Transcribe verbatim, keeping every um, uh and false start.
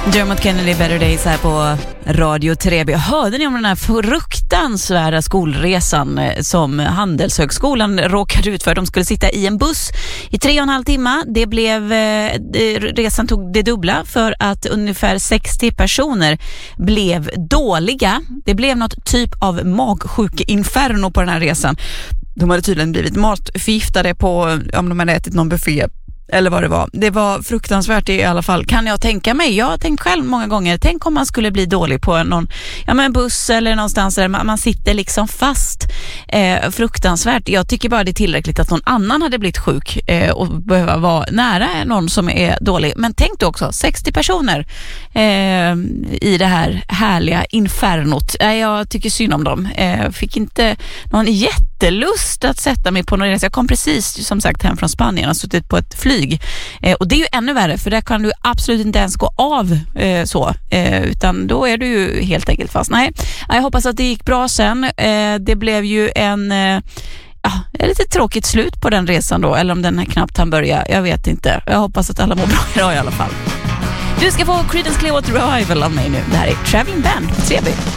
Dermot Kennedy, Better Days här på Radio tre B. Hörde ni om den här fruktansvärda skolresan som Handelshögskolan råkade ut för? De skulle sitta i en buss i tre och en halv timme. Det blev, resan tog det dubbla för att ungefär sextio personer blev dåliga. Det blev något typ av magsjuke-inferno på den här resan. De hade tydligen blivit matförgiftade på, om de hade ätit någon buffé eller vad det var. Det var fruktansvärt i alla fall, kan jag tänka mig. Jag har tänkt själv många gånger, tänk om man skulle bli dålig på någon ja, men buss eller någonstans där man, man sitter liksom fast. Eh, fruktansvärt. Jag tycker bara det är tillräckligt att någon annan hade blivit sjuk eh, och behöva vara nära någon som är dålig. Men tänk då också, sextio personer eh, i det här härliga infernot. Eh, jag tycker synd om dem. Eh, fick inte någon jättelust att sätta mig på någon resa. Jag kom precis som sagt hem från Spanien och suttit på ett flyg. Eh, och det är ju ännu värre, för där kan du absolut inte ens gå av eh, så, eh, utan då är du ju helt enkelt fast. Nej, jag hoppas att det gick bra sen. Eh, det blev ju en eh, ja, ett lite tråkigt slut på den resan då, eller om den här knappt han börja, jag vet inte. Jag hoppas att alla mår bra idag i alla fall. Du ska få Creedence Clearwater Revival av mig nu. Det här är Traveling Band på tre B.